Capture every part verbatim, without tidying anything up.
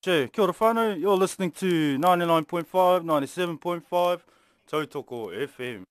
Che, kia ora whānau. You're listening to ninety-nine point five, ninety-seven point five, Tautoko F M.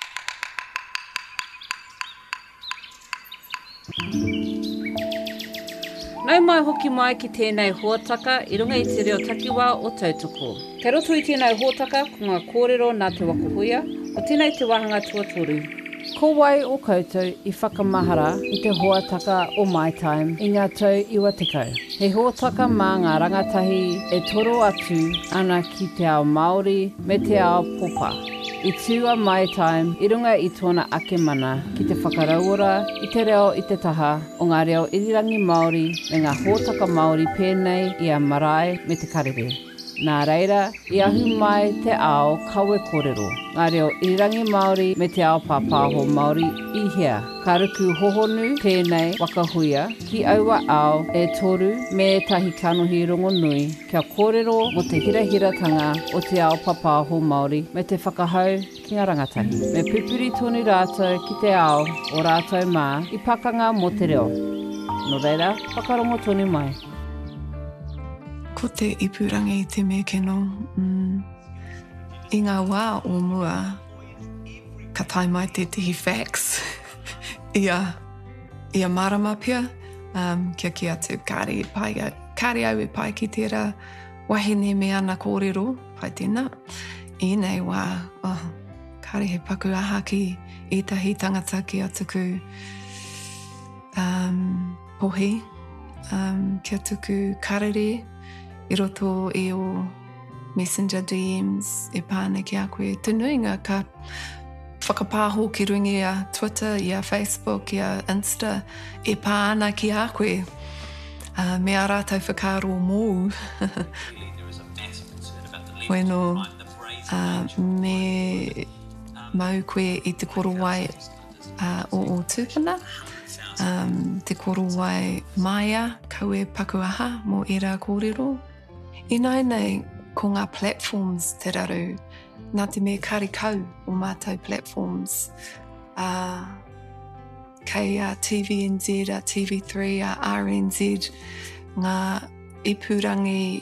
Nau mai hoki mai ki tēnei huataka i runga i te reo takiwā o Tautoko. Kei roto i tēnei huataka ko ngā kōrero nā te wakuhuia o tēnei te wahanga tuatoru. Ko wai o koutou i whakamahara i te huataka o My Time i ngā tau iwa tekau. He huataka mā ngā rangatahi e toro atu ana ki te ao Māori me te ao Popa. I tua My Time i runga i tōna ake mana ki te whakarauora i te reo i te taha o ngā reo irirangi Māori me ngā hōtaka Māori pēnei i a marae me te karere. Nā reira, i ahu mai te ao kawe kōrero. Ngā reo irirangi Māori me te ao pāpāho Māori i hea. Ka ruku hohonu tēnei wakahuia ki aua ao e toru me tahi kanohi rongo nui kia kōrero mo te hirahiratanga o te ao pāpāho Māori me te whakahau ki ngā rangatahi. Me pupuri tonu rātou ki te ao o rātou mā i pakanga mo te reo. No reira, whakarongo tonu mai. Ko te ipurangi i te mea keno, mm, i ngā wā o mua, ka tai mai te tihi facts, ia, ia marama pia, um, kia ki atu kāri, pai, kāri au e pai ki tērā wahine me ana kōrero, pai tēnā, i nei wā, oh, kāri he paku aha ki ētahi tangata ki atuku um, pohi, um, ki atuku karere, I roto e o Messenger D Ms e pāne ki a koe. Te nuinga ka whakapāho ki rungi a Twitter, i a Facebook, i a Insta, e pāna ki a koe. Uh, me a rātou whakaro mōu. Bueno, uh, me mau koe i te koro wai uh, o o tūpuna. Um, te koro wai Maia, kaue pakuaha mo era kōrero. I nai nei, ko ngā platforms te raru, nā te mea karikau o mātou platforms. Uh, kei a T V N Z, a T V three, a R N Z, ngā ipurangi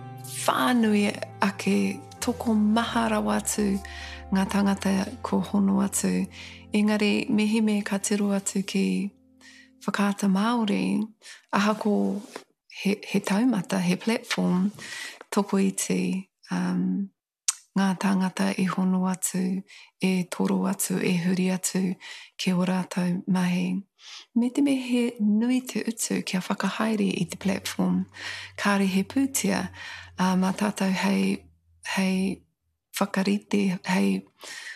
whānui ake toko maha rawa atu, ngā tangata ko hono atu. Engari, mihi me ka tiro atu ki whakaata Māori, aha ko he, he taumata, he platform, toko i te um, ngā tangata e hono atu, e toro atu, e huri atu ki o rātou mahi. Me te me he nui te utu kia whakahaere i te platform, kāre he pūtia, uh, mā tātou hei, hei whakarite, hei,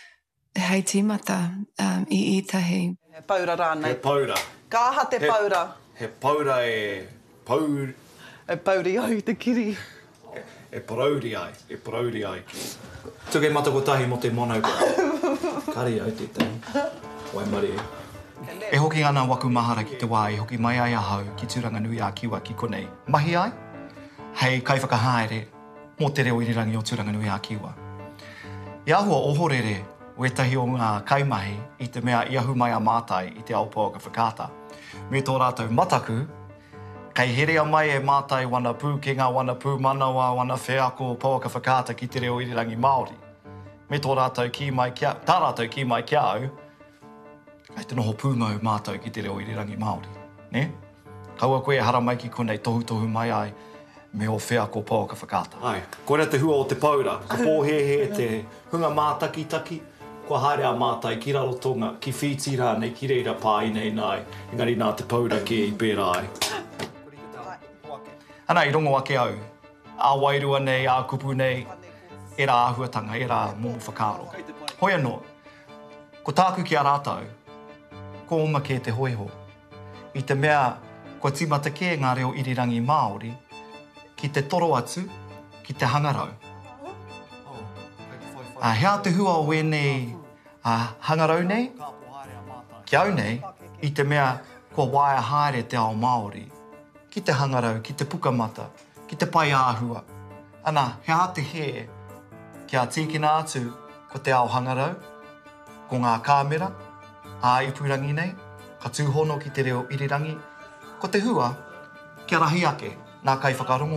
hei tīmata um, i ētahi. He paura rānei. He paura. Ka aha te he, paura? He paura e paur... E pauri au te kiri. E, e parauri ai, e parauri ai. Tuke matako tahi mo te mono kua. Kari au te tahi. Wai mari e. E hoki ana waku mahara ki te wā, e hoki mai ai ahau ki tūranga nui a kiwa ki konei. Mahi ai? Hei kai whakahaere mo te reo irirangi o tūranga nui a kiwa. I ahua ohorere o etahi o ngā kaimahi i te mea i ahu mai a mātai i te aopoa ka whakata. Me tō rātou mataku, kei herea mai e mātai wana pū ke ngā wana pū manawa wana wheako poa ka whakata ki te reo irirangi Māori. Me tō rātou ki mai kia, tā rātou ki mai kia au, kei te noho pūmau mātou ki te reo irirangi Māori. Ne? Kaua koe hara mai ki konei tohu tohu mai ai me o wheako poa ka whakata. Ai, koe te hua o te paura, ka pōhehe te hunga mātaki taki, kua haere a mātai ki rarotonga, ki whitira nei, ki reira pāi nei nai, engari nā te paura ki i pērā ai. Ana, i rongo ake au, a wairua nei, a kupu nei, e rā ahuatanga, e rā momo whakaro. Hoi anō, ko tāku ki a rātau, ko oma ke te hoiho. I te mea, ko timata ke ngā reo irirangi Māori, ki te toro atu, ki te hangarau. A hea te hua o e nei a hangarau nei, ki au nei, i te mea kua waia haere te ao Māori, ki te hangarau, ki te pukamata, ki te pai āhua. Ana, hea te he, kia tīkina atu ko te ao hangarau, ko ngā kāmera, a ipurangi nei, ka tūhono ki te reo irirangi, ko te hua, kia rahi ake, nā kai whakarongo.